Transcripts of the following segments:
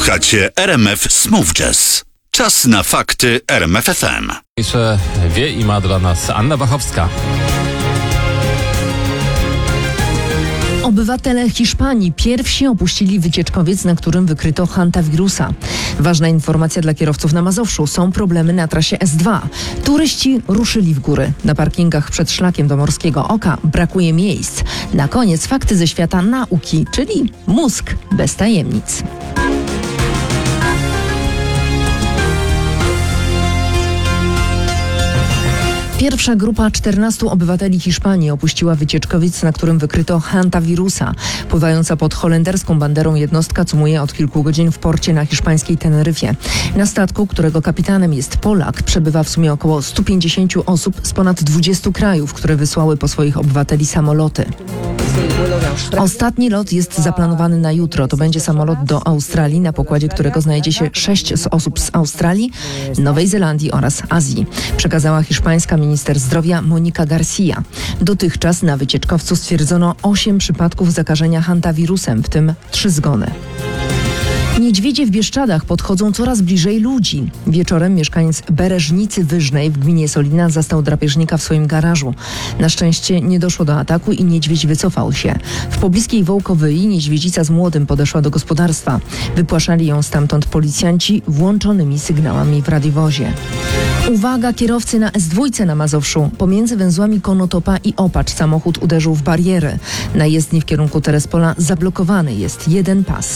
Słuchacie RMF Smooth Jazz. Czas na fakty RMF FM. Jeszcze wie i ma dla nas Anna Bachowska. Obywatele Hiszpanii pierwsi opuścili wycieczkowiec, na którym wykryto hantawirusa. Ważna informacja dla kierowców na Mazowszu. Są problemy na trasie S2. Turyści ruszyli w góry. Na parkingach przed szlakiem do Morskiego Oka brakuje miejsc. Na koniec fakty ze świata nauki, czyli mózg bez tajemnic. Pierwsza grupa 14 obywateli Hiszpanii opuściła wycieczkowiec, na którym wykryto hantawirusa. Pływająca pod holenderską banderą jednostka cumuje od kilku godzin w porcie na hiszpańskiej Teneryfie. Na statku, którego kapitanem jest Polak, przebywa w sumie około 150 osób z ponad 20 krajów, które wysłały po swoich obywateli samoloty. Ostatni lot jest zaplanowany na jutro. To będzie samolot do Australii, na pokładzie którego znajdzie się 6 osób z Australii, Nowej Zelandii oraz Azji, przekazała hiszpańska minister zdrowia Monika Garcia. Dotychczas na wycieczkowcu stwierdzono 8 przypadków zakażenia hantawirusem, w tym 3 zgony. Niedźwiedzie w Bieszczadach podchodzą coraz bliżej ludzi. Wieczorem mieszkaniec Bereżnicy Wyżnej w gminie Solina zastał drapieżnika w swoim garażu. Na szczęście nie doszło do ataku i niedźwiedź wycofał się. W pobliskiej Wołkowyi niedźwiedzica z młodym podeszła do gospodarstwa. Wypłaszali ją stamtąd policjanci włączonymi sygnałami w radiowozie. Uwaga, kierowcy na S2 na Mazowszu. Pomiędzy węzłami Konotopa i Opacz samochód uderzył w bariery. Na jezdni w kierunku Terespola zablokowany jest jeden pas.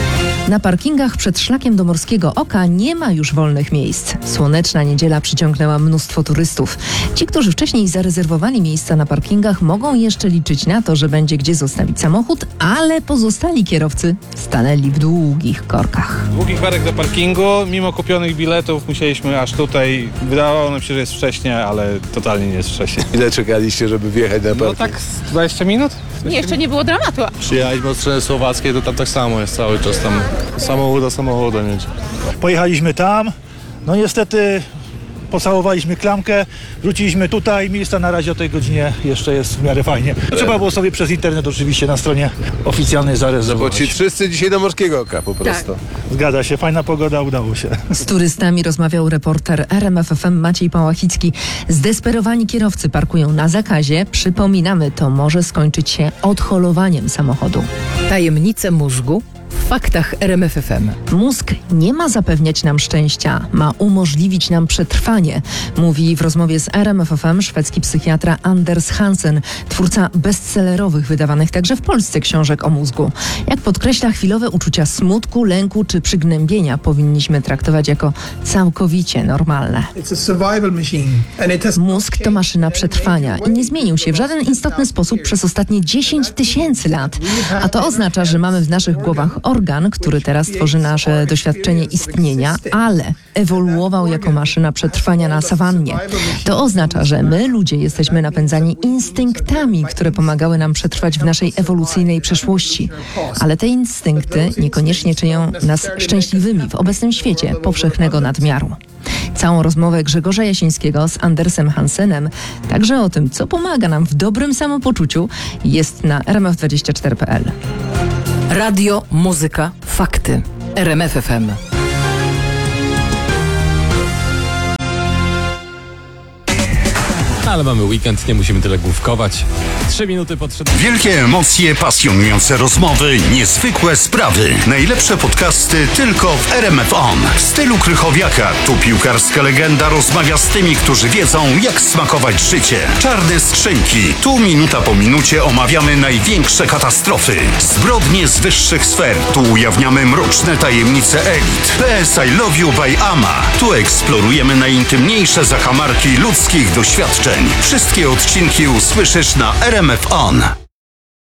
Na parkingach przed szlakiem do Morskiego Oka nie ma już wolnych miejsc. Słoneczna niedziela przyciągnęła mnóstwo turystów. Ci, którzy wcześniej zarezerwowali miejsca na parkingach, mogą jeszcze liczyć na to, że będzie gdzie zostawić samochód, ale pozostali kierowcy stanęli w długich korkach. Długich korek do parkingu, mimo kupionych biletów musieliśmy aż tutaj. Wydawało nam się, że jest wcześnie, ale totalnie nie jest wcześnie. Ile czekaliście, żeby wjechać na parking? No tak 20 minut? Nie, jeszcze nie było dramatu. Przyjechaliśmy od strony słowackiej, to tam tak samo jest cały czas tam samochód do samochodu. Nie? Pojechaliśmy tam, no niestety pocałowaliśmy klamkę, wróciliśmy tutaj, miejsca na razie o tej godzinie jeszcze jest w miarę fajnie. Trzeba było sobie przez internet oczywiście na stronie oficjalnej Bo zarezerwować. ci wszyscy dzisiaj do Morskiego Oka po prostu. Zgadza się, fajna pogoda, udało się. Z turystami rozmawiał reporter RMF FM Maciej Pałachicki. Zdesperowani kierowcy parkują na zakazie. Przypominamy, to może skończyć się odholowaniem samochodu. Tajemnice mózgu w faktach RMF FM. Mózg nie ma zapewniać nam szczęścia, ma umożliwić nam przetrwanie, mówi w rozmowie z RMF FM szwedzki psychiatra Anders Hansen, twórca bestsellerowych, wydawanych także w Polsce książek o mózgu. Jak podkreśla, chwilowe uczucia smutku, lęku czy przygnębienia powinniśmy traktować jako całkowicie normalne. Mózg to maszyna przetrwania i nie zmienił się w żaden istotny sposób przez ostatnie 10 000 lat. A to oznacza, że mamy w naszych głowach organ, który teraz tworzy nasze doświadczenie istnienia, ale ewoluował jako maszyna przetrwania na sawannie. To oznacza, że my, ludzie, jesteśmy napędzani instynktami, które pomagały nam przetrwać w naszej ewolucyjnej przeszłości. Ale te instynkty niekoniecznie czynią nas szczęśliwymi w obecnym świecie powszechnego nadmiaru. Całą rozmowę Grzegorza Jasińskiego z Andersem Hansenem, także o tym, co pomaga nam w dobrym samopoczuciu, jest na rmf24.pl. Radio, muzyka, fakty. RMF FM. Ale mamy weekend, nie musimy tyle główkować. 3 minuty po 3. Wielkie emocje, pasjonujące rozmowy, niezwykłe sprawy. Najlepsze podcasty tylko w RMF On. W stylu Krychowiaka. Tu piłkarska legenda rozmawia z tymi, którzy wiedzą, jak smakować życie. Czarne skrzynki. Tu minuta po minucie omawiamy największe katastrofy. Zbrodnie z wyższych sfer. Tu ujawniamy mroczne tajemnice elit. PS I Love You by Ama. Tu eksplorujemy najintymniejsze zakamarki ludzkich doświadczeń. Wszystkie odcinki usłyszysz na RMF On.